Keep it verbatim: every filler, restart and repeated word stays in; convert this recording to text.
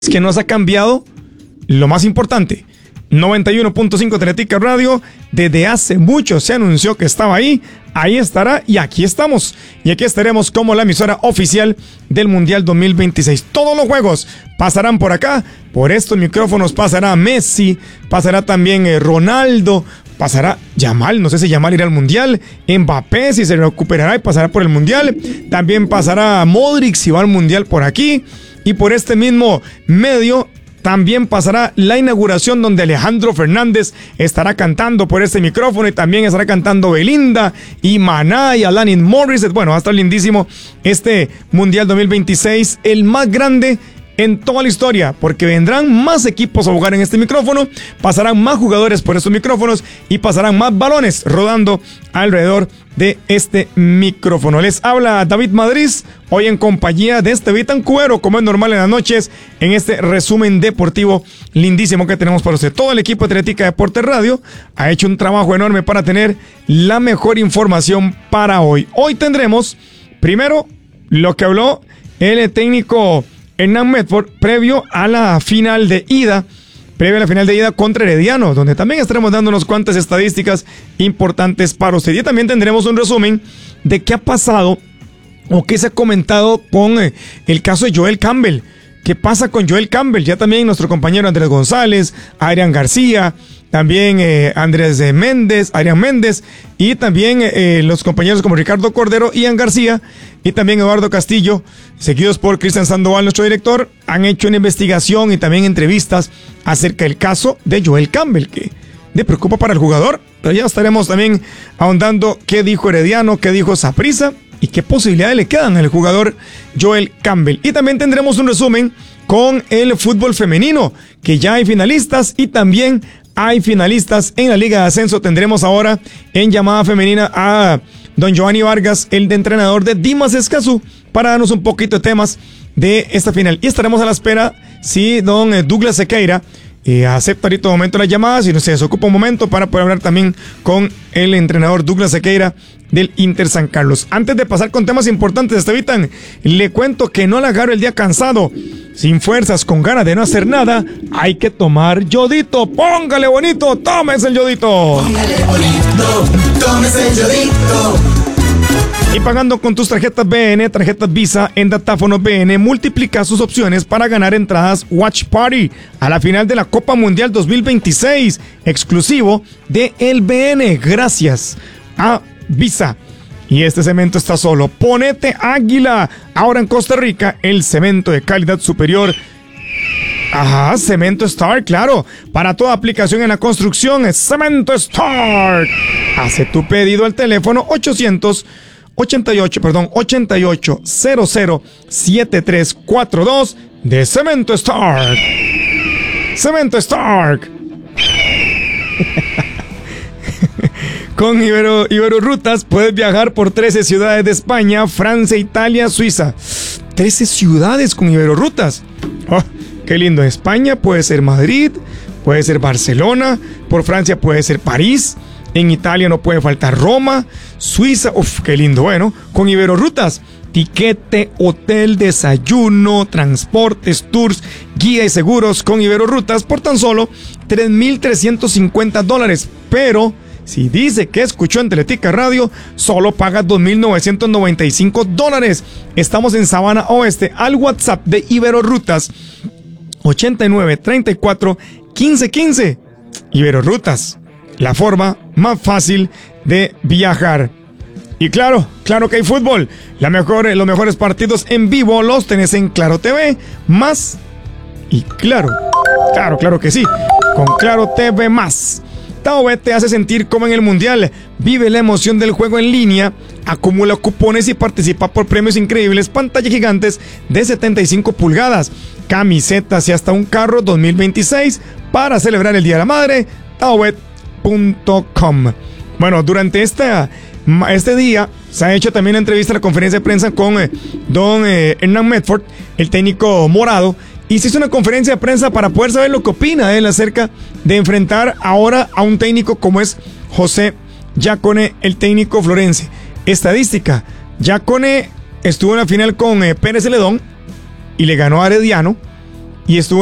que nos ha cambiado lo más importante. noventa y uno punto cinco Teletica Radio, desde hace mucho se anunció que estaba ahí, ahí estará y aquí estamos. Y aquí estaremos como la emisora oficial del Mundial dos mil veintiséis. Todos los juegos pasarán por acá, por estos micrófonos pasará Messi, pasará también eh, Ronaldo, pasará Yamal, no sé si Yamal irá al Mundial, Mbappé si se recuperará y pasará por el Mundial, también pasará Modric si va al Mundial por aquí, y por este mismo medio también pasará la inauguración donde Alejandro Fernández estará cantando por este micrófono y también estará cantando Belinda y Maná y Alanis Morissette. Bueno, va a estar lindísimo este Mundial dos mil veintiséis, el más grande en toda la historia, porque vendrán más equipos a jugar en este micrófono, pasarán más jugadores por estos micrófonos y pasarán más balones rodando alrededor de este micrófono. Les habla David Madrid, hoy en compañía de este Vitancuero, como es normal en las noches, en este resumen deportivo lindísimo que tenemos para usted. Todo el equipo de Atlética Deportes Radio ha hecho un trabajo enorme para tener la mejor información para hoy. Hoy tendremos, primero, lo que habló el técnico Hernán Medford previo a la final de ida, previo a la final de ida contra Herediano, donde también estaremos dando unas cuantas estadísticas importantes para usted. Y también tendremos un resumen de qué ha pasado o qué se ha comentado con eh, el caso de Joel Campbell. ¿Qué pasa con Joel Campbell? Ya también nuestro compañero Andrés González, Adrián García, también eh, Andrés Méndez, Adrián Méndez, y también eh, los compañeros como Ricardo Cordero, Ian García, y también Eduardo Castillo, seguidos por Cristian Sandoval, nuestro director, han hecho una investigación y también entrevistas acerca del caso de Joel Campbell, que le preocupa para el jugador, pero ya estaremos también ahondando qué dijo Herediano, qué dijo Saprissa y qué posibilidades le quedan al jugador Joel Campbell. Y también tendremos un resumen con el fútbol femenino, que ya hay finalistas y también hay finalistas en la Liga de Ascenso. Tendremos ahora en llamada femenina a don Giovanni Vargas, el de entrenador de Dimas Escazú, para darnos un poquito de temas de esta final. Y estaremos a la espera si don Douglas Sequeira eh, acepta ahorita un momento las llamadas y no se desocupa un momento para poder hablar también con el entrenador Douglas Sequeira del Inter San Carlos. Antes de pasar con temas importantes de este Vitan, le cuento que no la agarro el día cansado, sin fuerzas, con ganas de no hacer nada, hay que tomar yodito. Póngale bonito, tómese el yodito. Póngale bonito, tómese el yodito. Y pagando con tus tarjetas B N, tarjetas Visa en Datáfono B N, multiplica sus opciones para ganar entradas Watch Party a la final de la Copa Mundial dos mil veintiséis, exclusivo de el B N, gracias a Visa. Y este cemento está solo. Ponete Águila. Ahora en Costa Rica, el cemento de calidad superior. Ajá, Cemento Star, claro. Para toda aplicación en la construcción es Cemento Star. Hace tu pedido al teléfono ochocientos ochenta y ocho, perdón, ochenta y ocho cero cero siete tres cuatro dos de Cemento Star. Cemento Star. Con Ibero, Ibero Rutas puedes viajar por trece ciudades de España, Francia, Italia, Suiza. trece ciudades con Ibero Rutas. Oh, qué lindo. España puede ser Madrid, puede ser Barcelona, por Francia puede ser París, en Italia no puede faltar Roma, Suiza. Uf, qué lindo. Bueno, con Ibero Rutas, tiquete, hotel, desayuno, transportes, tours, guía y seguros con Ibero Rutas por tan solo tres mil trescientos cincuenta dólares. Pero si dice que escuchó en Teletica Radio, solo paga dos mil novecientos noventa y cinco dólares. Estamos en Sabana Oeste. Al WhatsApp de Ibero Rutas, ochenta y nueve, treinta y cuatro, quince, quince. Ibero Rutas, la forma más fácil de viajar. Y claro, claro que hay fútbol. La mejor, los mejores partidos en vivo los tenés en Claro T V más. Y claro, claro, claro que sí, con Claro T V más. TaoBet te hace sentir como en el Mundial. Vive la emoción del juego en línea, acumula cupones y participa por premios increíbles, pantallas gigantes de setenta y cinco pulgadas, camisetas y hasta un carro dos mil veintiséis para celebrar el Día de la Madre. Taobet punto com. Bueno, durante esta, este día se ha hecho también una entrevista, la conferencia de prensa con eh, don eh, Hernán Medford, el técnico morado. Y se hizo una conferencia de prensa para poder saber lo que opina él acerca de enfrentar ahora a un técnico como es José Yacone, el técnico florense. Estadística: Yacone estuvo en la final con eh, Pérez Celedón y le ganó a Herediano, y estuvo